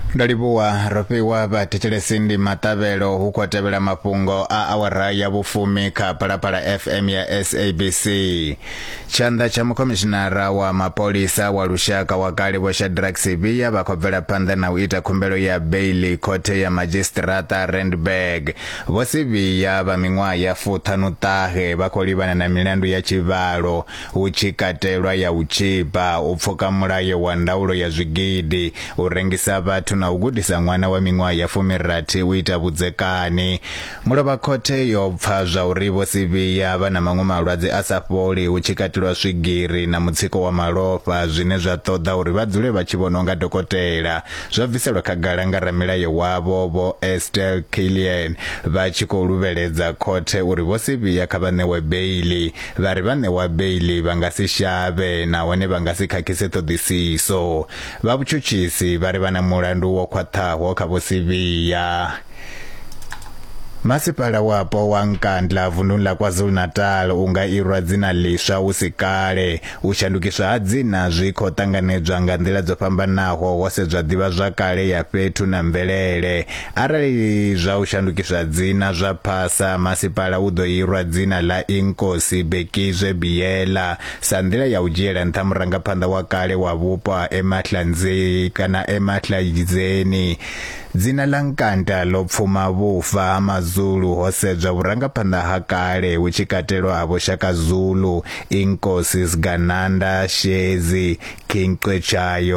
Ndalibuwa ropiwa vhathetshelesi ndi matavhelo hu khou tevhela mafhungo a awara ya vhufumi kha Phalaphala FM ya SABC. Tshanḓa tsha mukomishinara wa mapholisa wa lushaka wa kale Vho Shadrack Sibiya vha khou bvela phanḓa na u ita khumbelo ya bail khothe ya Magistrata Randburg. Vho Sibiya vha miṅwaha ya 59 vha khou livhana na milandu ya tshivhalo hu tshi katelwa ya u tshipa, u pfuka mulayo wa ndaulo ya zwigidi, u rengisa vhathu na u gudisa ṅwana wa miṅwaha ya 16 u ita vhudzekani. Mulovha khothe yo pfa zwa uri Vho Sibiya vha na maṅwe malwadze a sa fholi hu tshi katelwa swigiri na mutsiko wa malofha, zwine zwa ṱoḓa uri vha dzule vha tshi vhonwa nga dokotela. Zwa bviselwa khagala nga ramilayo wavho Vho Estelle Killian vha tshi khou luvheledza khothe uri Vho Sibiya kha vha ṋewe beili. Vha ri vha ṋewa beili vha nga si shavhe nahone vha nga si khakhise ṱhoḓisiso. Vha vhutshutshisi vha ri vha na mulandu wo khwaṱhaho kha Vho Sibiya. Masipala wapo wa Nkandla vunḓuni ḽa KwaZulu-Natal u nga irwa dzina ḽiswa hu si kale. U shandukiswa ha dzina zwi khou ṱanganedzwa nga nḓila dzo fhambanaho ho sedzwa ḓivha zwa kale ya fhethu na mvelele. Arali zwa u shandukiswa dzina zwa phasa, masipala u ḓo irwa dzina ḽa Inkosi Bekizwe Biyela sa nḓila ya u dzhiela nṱha murangaphanḓa wa kale wa vhupo ha Ematlanzi kana Ematladzeni. Dzina ḽa Nkandla ḽo pfuma vhufa ha Mazulu ho sedzwa vhurangaphanḓa ha kale hu tshi katelwa ha Vho Shaka Zulu, Inkosi Sigananda Shezi, King Qechayo